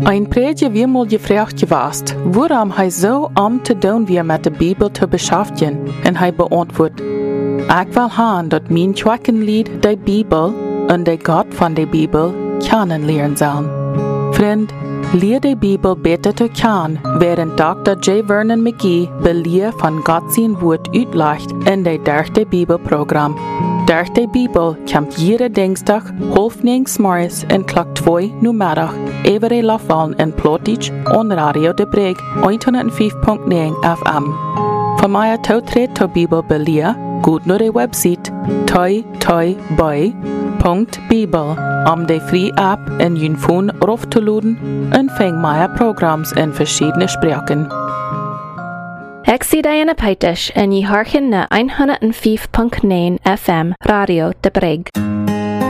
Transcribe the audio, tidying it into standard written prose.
Ein Prediger wie mal gefragt gewast, warum hij so te doen weer met de Bibel te beschäftigen, en hij beantwoordt, ik wil haan dat mijn Quackenlied de Bibel en de God van de Bibel kennenlernen zal. Vriend, leer de Bibel beter te kennen, während Dr. J. Vernon McGee beleer van God zijn woord uitlegt in de derde Bibelprogramm. Derde Bibel komt jede dinsdag 8:30 en klok 2 numiddag over Lafallen en Plotich on Radio de Breg 105.9 FM. Voor mij toetreden tot Bibel beleer, goed naar de website toytoyboy.bibel om de free app in je phone af te laden en vang mij programma's in verschillende spraken. Ik zie Diana Peitisch en je harken naar 105.9 FM Radio de Breg.